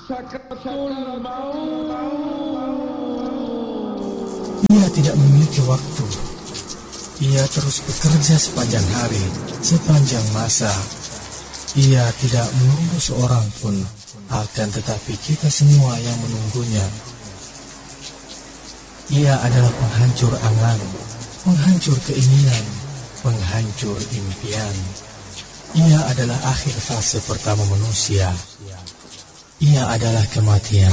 Ia tidak memiliki waktu. Ia terus bekerja sepanjang hari, sepanjang masa. Ia tidak menunggu seorang pun, akan tetapi kita semua yang menunggunya. Ia adalah penghancur angan, penghancur keinginan, penghancur impian. Ia adalah akhir fase pertama manusia. Ia adalah kematian.